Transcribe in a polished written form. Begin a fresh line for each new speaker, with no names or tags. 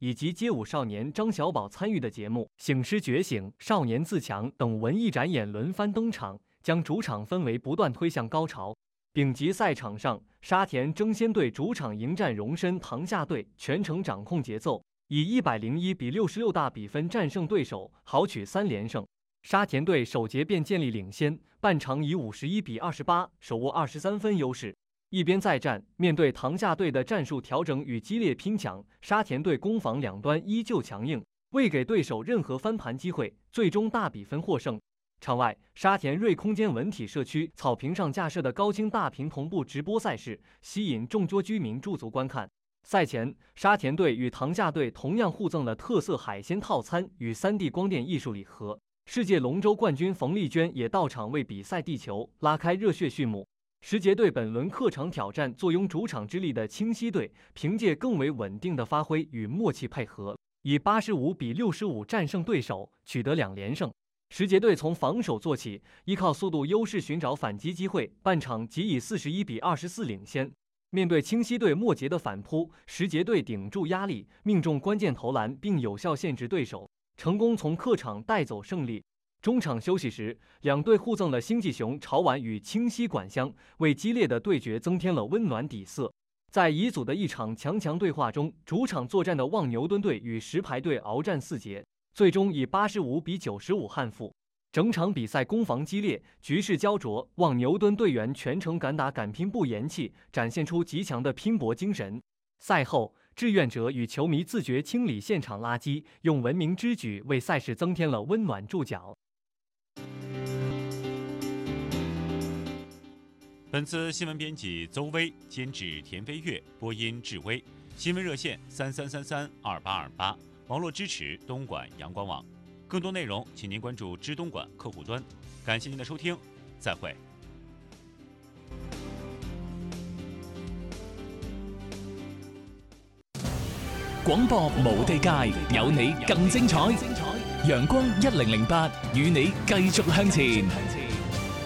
以及街舞少年张小宝参与的节目《醒狮觉醒》《少年自强》等文艺展演轮番登场，将主场氛围不断推向高潮。丙级赛场上，沙田争先队主场迎战荣莘塘厦队，全程掌控节奏，以101比66大比分战胜对手，豪取3连胜。沙田队首节便建立领先，半场以51比28手握23分优势。一边再战，面对塘厦队的战术调整与激烈拼抢，沙田队攻防两端依旧强硬，未给对手任何翻盘机会，最终大比分获胜。场外，沙田瑞空间文体社区草坪上架设的高清大屏同步直播赛事，吸引众多居民驻足观看。赛前，沙田队与塘厦队同样互赠了特色海鲜套餐与3D 光电艺术礼盒。世界龙舟冠军冯丽娟也到场为比赛地球拉开热血序幕。石碣队本轮客场挑战坐拥主场之利的清溪队，凭借更为稳定的发挥与默契配合，以85比65战胜对手，取得2连胜。石碣队从防守做起，依靠速度优势寻找反击机会，半场即以41比24领先。面对清溪队末节的反扑，石碣队顶住压力，命中关键投篮，并有效限制对手，成功从客场带走胜利。中场休息时，两队互赠了星际熊潮玩与清溪管香，为激烈的对决增添了温暖底色。在乙组的一场强对话中，主场作战的望牛墩队与石牌队鏖战4节，最终以85比95憾负。整场比赛攻防激烈，局势焦灼，望牛墩队员全程敢打敢拼不言弃，展现出极强的拼搏精神。赛后，志愿者与球迷自觉清理现场垃圾，用文明之举为赛事增添了温暖注脚。
本次新闻编辑邹薇，监制田飞跃，播音志威。新闻热线33332828，网络支持东莞阳光网。更多内容，请您关注知东莞客户端。感谢您的收听，再会。
廣播無地界，有你更精彩。陽光1008，與你繼續向前。